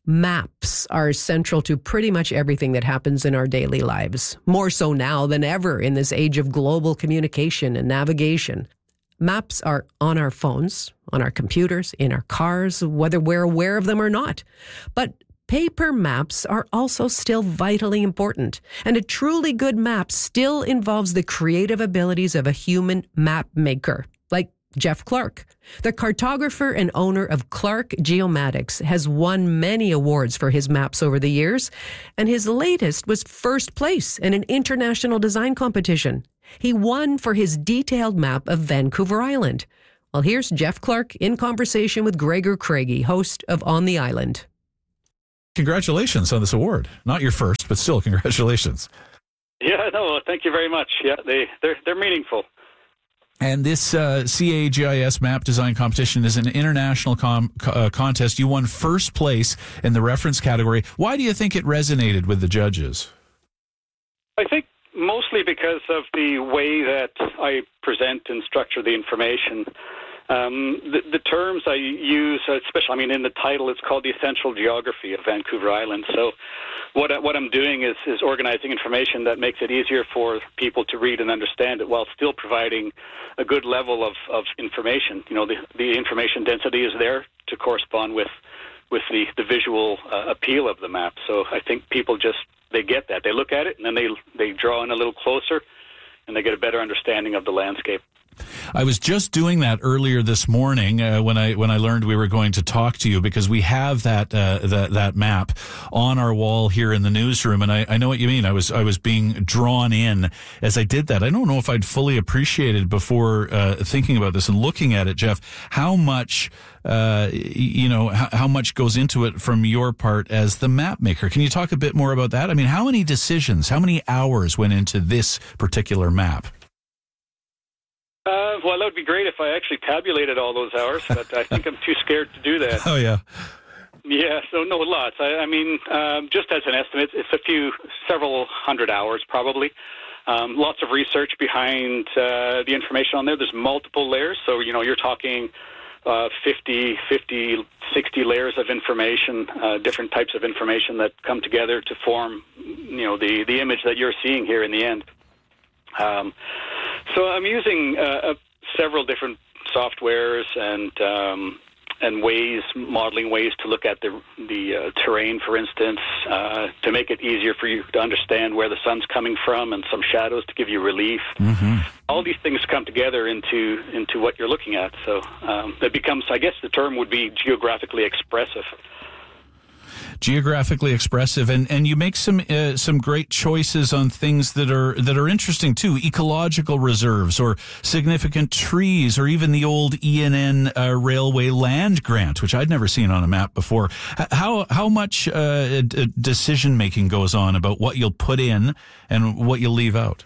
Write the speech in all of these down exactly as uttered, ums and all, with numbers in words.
Maps are central to pretty much everything that happens in our daily lives, more so now than ever in this age of global communication and navigation. Maps are on our phones, on our computers, in our cars, whether we're aware of them or not. But paper maps are also still vitally important, and a truly good map still involves the creative abilities of a human map maker, like Jeff Clark. The cartographer and owner of Clark Geomatics has won many awards for his maps over the years, and his latest was first place in an international design competition. He won for his detailed map of Vancouver Island. Well, here's Jeff Clark in conversation with Gregor Craigie, host of On the Island. Congratulations on this award. Not your first, but still congratulations. Yeah, no, thank you very much. Yeah, they, they're, they're meaningful. And this uh, C A G I S map design competition is an international com- uh, contest. You won first place in the reference category. Why do you think it resonated with the judges? I think mostly because of the way that I present and structure the information. Um, the, the terms I use, especially, I mean, in the title, it's called The Essential Geography of Vancouver Island. So what, I, what I'm doing is, is organizing information that makes it easier for people to read and understand it while still providing a good level of, of information. You know, the, the information density is there to correspond with, with the, the visual uh, appeal of the map. So I think people just, they get that. They look at it, and then they, they draw in a little closer, and they get a better understanding of the landscape. I was just doing that earlier this morning uh, when I when I learned we were going to talk to you, because we have that uh, that that map on our wall here in the newsroom, and I, I know what you mean. I was I was being drawn in as I did that. I don't know if I'd fully appreciated before uh, thinking about this and looking at it, Jeff, how much uh, you know how, how much goes into it from your part as the map maker. Can you talk a bit more about that? I mean, how many decisions, how many hours went into this particular map? Uh, well, that would be great if I actually tabulated all those hours, but I think I'm too scared to do that. Oh, yeah. Yeah, so no, lots. I, I mean, um, just as an estimate, it's a few, several hundred hours probably. Um, lots of research behind uh, the information on there. There's multiple layers, so, you know, you're talking uh, fifty, fifty, sixty layers of information, uh, different types of information that come together to form, you know, the, the image that you're seeing here in the end. Um, so I'm using uh, uh, several different softwares and um, and ways, modeling ways to look at the the uh, terrain, for instance, uh, to make it easier for you to understand where the sun's coming from, and some shadows to give you relief. Mm-hmm. All these things come together into into what you're looking at. So um, it becomes, I guess the term would be geographically expressive. Geographically expressive, and, and you make some uh, some great choices on things that are that are interesting too. Ecological reserves, or significant trees, or even the old E N N uh, railway land grant, which I'd never seen on a map before. How how much uh, d- decision making goes on about what you'll put in and what you'll leave out?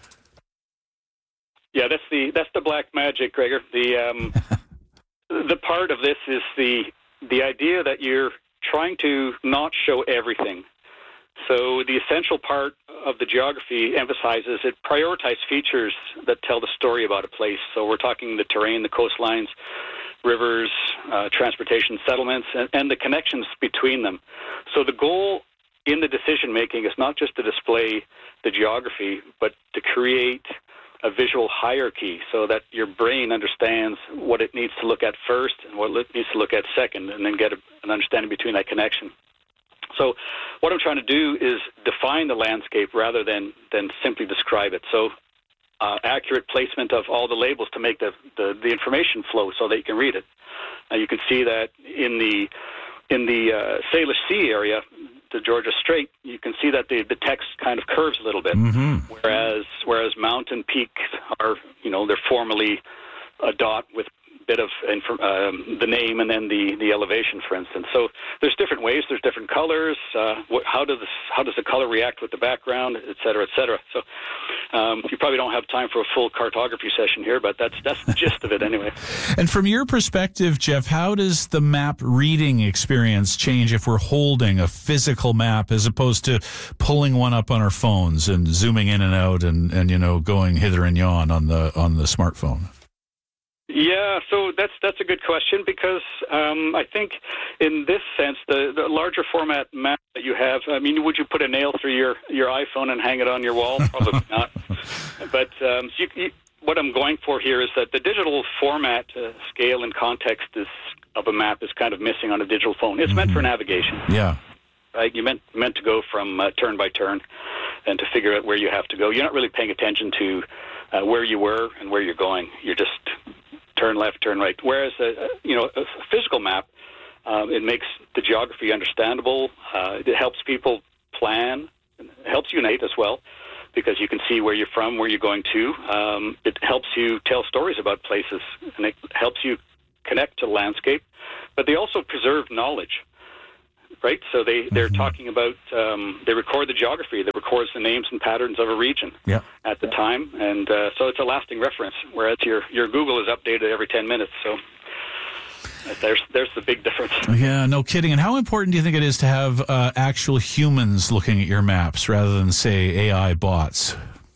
Yeah, that's the that's the black magic, Gregor. The um, the part of this is the the idea that you're trying to not show everything. So the essential part of the geography emphasizes it prioritizes features that tell the story about a place. So we're talking the terrain, the coastlines, rivers, uh, transportation, settlements, and, and the connections between them. So the goal in the decision-making is not just to display the geography, but to create a visual hierarchy so that your brain understands what it needs to look at first and what it needs to look at second, and then get a, an understanding between that connection. So what I'm trying to do is define the landscape rather than, than simply describe it. So uh, accurate placement of all the labels to make the, the, the information flow so that you can read it. Now you can see that in the in the uh, Salish Sea area, the Georgia Strait, you can see that the, the text kind of curves a little bit, mm-hmm. whereas whereas mountain peaks are, you know, they're formally a dot with a bit of inf- um, the name and then the, the elevation, for instance. So there's different ways, there's different colors. Uh, what, how does this, how does the color react with the background, et cetera, et cetera. So um, you probably don't have time for a full cartography session here, but that's that's the gist of it anyway. And from your perspective, Jeff, how does the map reading experience change if we're holding a physical map as opposed to pulling one up on our phones and zooming in and out and, and you know, going hither and yon on the on the smartphone? Yeah, Yeah, so that's that's a good question because um, I think in this sense, the, the larger format map that you have, I mean, would you put a nail through your, your iPhone and hang it on your wall? Probably not. But um, so you, you, what I'm going for here is that the digital format, uh, scale, and context is, of a map is kind of missing on a digital phone. It's mm-hmm. meant for navigation. Yeah. Right? You meant meant to go from uh, turn by turn and to figure out where you have to go. You're not really paying attention to uh, where you were and where you're going. You're just turn left, turn right. Whereas a, you know a physical map, um, it makes the geography understandable. Uh, it helps people plan. It helps unite as well because you can see where you're from, where you're going to. Um, it helps you tell stories about places, and it helps you connect to the landscape. But they also preserve knowledge. Right, so they, they're mm-hmm. talking about, um, they record the geography, that records the names and patterns of a region yeah. at the time, and uh, so it's a lasting reference, whereas your, your Google is updated every ten minutes, so there's there's the big difference. Yeah, no kidding. And how important do you think it is to have uh, actual humans looking at your maps rather than, say, A I bots?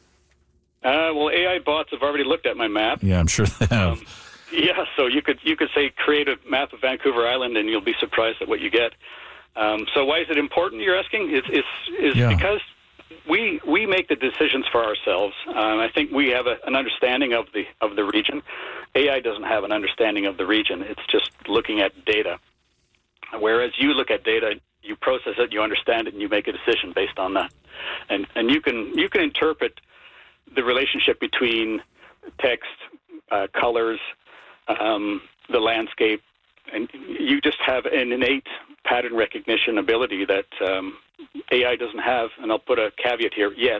Uh, well, A I bots have already looked at my map. Yeah, I'm sure they have. Um, yeah, so you could, you could say, create a map of Vancouver Island, and you'll be surprised at what you get. Um, so why is it important, you're asking? It's, it's, it's yeah. because we we make the decisions for ourselves. Um, I think we have a, an understanding of the of the region. A I doesn't have an understanding of the region. It's just looking at data. Whereas you look at data, you process it, you understand it, and you make a decision based on that. And and you can you can interpret the relationship between text, uh, colors, um, the landscape, and you just have an innate pattern recognition ability that um, A I doesn't have, and I'll put a caveat here, yet.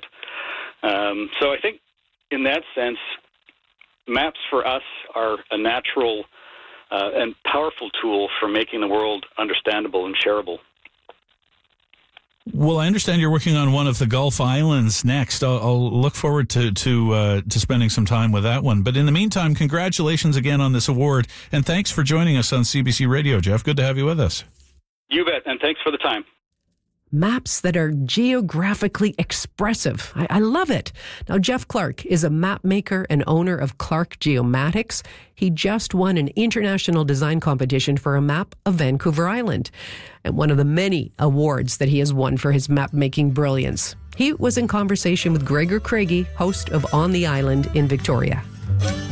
Um, so I think in that sense, maps for us are a natural uh, and powerful tool for making the world understandable and shareable. Well, I understand you're working on one of the Gulf Islands next. I'll, I'll look forward to to, uh, to spending some time with that one. But in the meantime, congratulations again on this award, and thanks for joining us on C B C Radio, Jeff. Good to have you with us. You bet, and thanks for the time. Maps that are geographically expressive. I, I love it. Now, Jeff Clark is a map maker and owner of Clark Geomatics. He just won an international design competition for a map of Vancouver Island, and one of the many awards that he has won for his map-making brilliance. He was in conversation with Gregor Craigie, host of On the Island in Victoria.